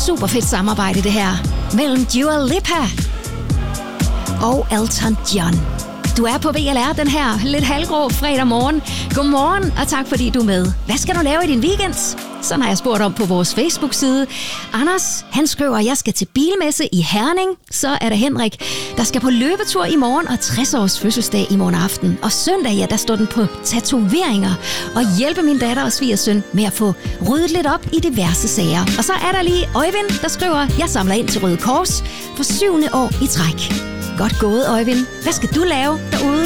super fedt samarbejde det her mellem Dua Lipa og Elton John. Du er på VLR den her lidt halvgrå fredag morgen. Godmorgen, og tak fordi du er med. Hvad skal du lave i din weekend? Sådan har jeg spurgt om på vores Facebook-side. Anders, han skriver, at jeg skal til bilmesse i Herning. Så er der Henrik, der skal på løbetur i morgen og 60 års fødselsdag i morgen aften. Og søndag, ja, der står den på tatoveringer og hjælpe min datter og svigersøn med at få ryddet lidt op i diverse sager. Og så er der lige Øjvind, der skriver, jeg samler ind til Røde Kors for 7. år i træk. Godt gået, Øjvind. Hvad skal du lave derude?